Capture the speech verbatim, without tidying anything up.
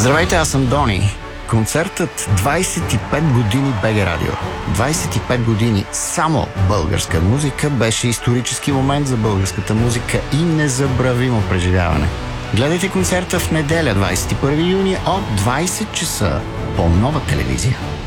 Здравейте, аз съм Дони. Концертът двайсет и пет години БГ Радио. двайсет и пет години само българска музика беше исторически момент за българската музика и незабравимо преживяване. Гледайте концерта в неделя, двайсет и първи юни от двайсет часа по Нова телевизия.